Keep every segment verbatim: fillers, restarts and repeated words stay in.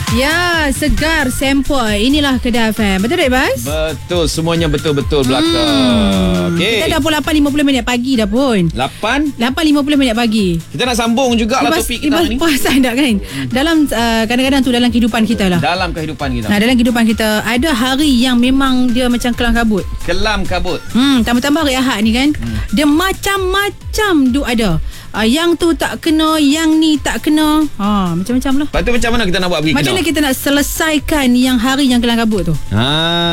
Ya, segar sempoi. Inilah Kedah F M. Betul tak, Bas? Betul, semuanya betul-betul belaka. Hmm. Okay. Kita dah pun lapan lima puluh minit pagi dah pun. lapan? lapan lima puluh minit pagi. Kita nak sambung jugalah Ibas, topik kita Ibas ni. perasan tak kan? Dalam uh, kadang-kadang tu dalam kehidupan kita lah. Dalam kehidupan kita. Nah, dalam kehidupan kita ada hari yang memang dia macam kelam kabut. Kelam kabut. Hmm, tambah-tambah hari Ahad ni kan. Hmm. Dia macam-macam duk ada. Uh, yang tu tak kena, yang ni tak kena. Ha, macam-macam lah. Lepas tu macam mana kita nak buat pergi Macam kena? mana kita nak selesaikan yang hari yang kelam kabut tu? Ha.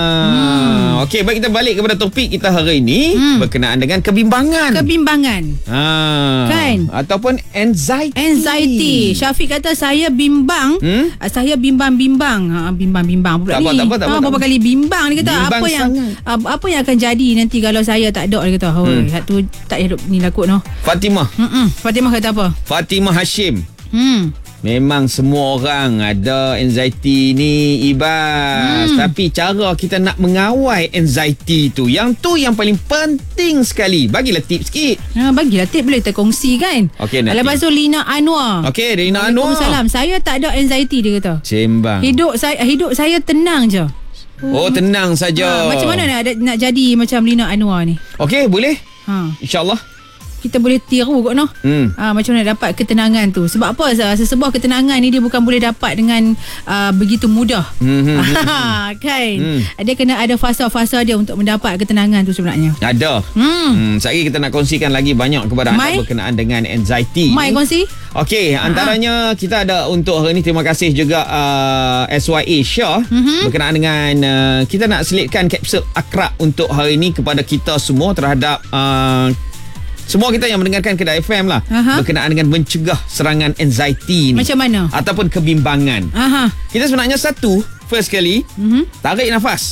Hmm. Okey, baik, kita balik kepada topik kita hari ini hmm. berkenaan dengan kebimbangan. Kebimbangan. Ha. Kan? Ataupun anxiety. Anxiety. Syafiq kata saya bimbang. Hmm? Uh, saya bimbang-bimbang. Ha, bimbang-bimbang pula tak ni. Apa, tak apa, tak ha, apa. Berapa kali bimbang dia kata. Bimbang apa yang uh, apa yang akan jadi nanti kalau saya tak ada, dia kata. Hoi, hmm. tu tak hidup ni lakut noh. Fatimah. Hmm. Fatimah kata apa? Fatimah Hashim. Hmm. Memang semua orang ada anxiety ni, Ibas. Hmm. Tapi cara kita nak mengawal anxiety tu, yang tu yang paling penting sekali. Bagilah tips sikit. Ha, bagilah tips, boleh kita kongsi kan. Okey, nanti. Lepas tu Lina Anwar. Okey, Lina Anwar. Waalaikumsalam. Saya tak ada anxiety, dia kata. Sembang. Hidup saya hidup saya tenang je. Oh, tenang saja. Ha, macam mana nak, nak jadi macam Lina Anwar ni? Okey, boleh. Ha. InsyaAllah. Kita boleh tiru kot noh. Hmm. Ha, macam mana dapat ketenangan tu. Sebab apa? Sesebuah ketenangan ni dia bukan boleh dapat dengan uh, begitu mudah. Hmm, hmm, hmm. Kan? Hmm. Dia kena ada fasa-fasa dia untuk mendapat ketenangan tu sebenarnya. Ada. Hmm. Hmm. Sekali kita nak kongsikan lagi banyak kepada anda Mai? berkenaan dengan anxiety. Mai kongsi? Okey, antaranya ha. kita ada untuk hari ini, terima kasih juga uh, S Y A Shah mm-hmm. berkenaan dengan uh, kita nak selitkan kapsul akrab untuk hari ini kepada kita semua terhadap uh, semua kita yang mendengarkan Kedah F M lah. Aha. Berkenaan dengan mencegah serangan anxiety ni. Macam mana? Ataupun kebimbangan. Aha. Kita sebenarnya satu, first kali, mm-hmm. tarik nafas.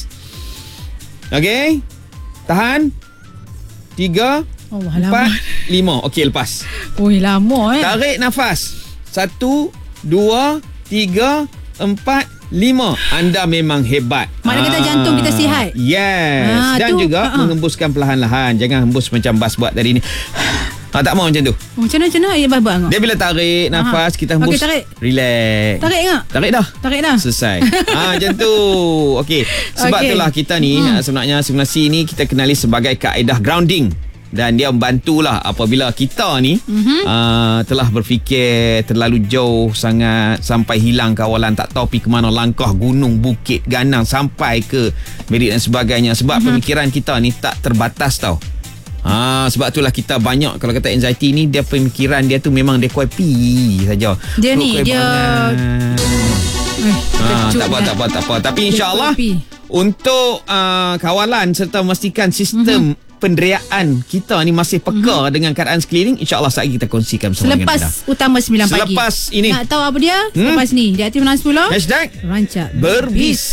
Okey. Tahan. Tiga. Oh, empat. Lima. Okey, lepas. Ui, lama eh. Tarik nafas. Satu, dua, tiga, empat, lima. Anda memang hebat. Mana kata jantung kita sihat. Yes. Ah, Dan tu, juga uh-uh. mengembuskan perlahan-lahan. Jangan hembus macam Bas buat tadi ni. Ha, tak mau macam tu. Oh, macam mana macam mana ya Bas buat engak? Dia bila tarik nafas, Aha. kita hembus. Okey, tarik. Relax. Tarik engak? Tarik dah. Tarik dah. Selesai. ha, macam tu. Okey. Sebab okay. itulah kita ni hmm. sebenarnya simulasi ni kita kenali sebagai kaedah grounding. Dan dia membantulah apabila kita ni mm-hmm. uh, telah berfikir terlalu jauh sangat sampai hilang kawalan, tak tahu pergi ke mana, langkah gunung, bukit, ganang sampai ke Merit dan sebagainya. Sebab mm-hmm. pemikiran kita ni tak terbatas tau. Ha, sebab itulah kita banyak, kalau kata anxiety ni, dia pemikiran dia tu memang dia kuai pi saja. Dia Pro ni dia eh, ha, tak apa, tak apa, tak apa. Tapi insya-Allah untuk uh, kawalan serta memastikan sistem mm-hmm. penderiaan kita ni masih peka mm-hmm. dengan keadaan sekeliling, insya-Allah saat kita kongsikan bersama Selepas dengan anda. Utama sembilan pagi. Selepas ini. Nak tahu apa dia? Selepas hmm? ni di Aktif enam sepuluh. Hashtag Rancak Berbis.